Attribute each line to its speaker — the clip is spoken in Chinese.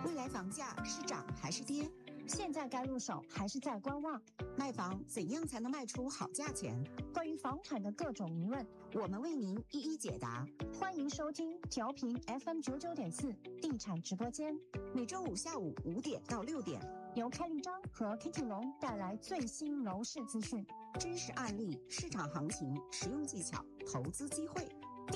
Speaker 1: 未来房价是涨还是跌？
Speaker 2: 现在该入手还是在观望？
Speaker 1: 卖房怎样才能卖出好价钱？
Speaker 2: 关于房产的各种疑问，
Speaker 1: 我们为您一一解答。
Speaker 2: 欢迎收听调频 FM99.4地产直播间，
Speaker 1: 每周五下午5点到6点，
Speaker 2: 由开立章和 Kitty 龙带来最新楼市资讯、
Speaker 1: 真实案例、市场行情、实用技巧、投资机会。